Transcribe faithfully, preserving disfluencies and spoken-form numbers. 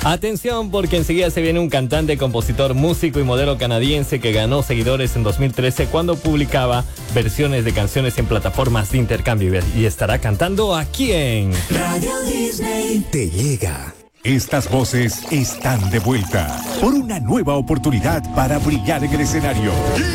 Atención, porque enseguida se viene un cantante, compositor, músico y modelo canadiense que ganó seguidores en dos mil trece cuando publicaba versiones de canciones en plataformas de intercambio y estará cantando aquí en Radio Disney. Te llega. Estas voces están de vuelta por una nueva oportunidad para brillar en el escenario.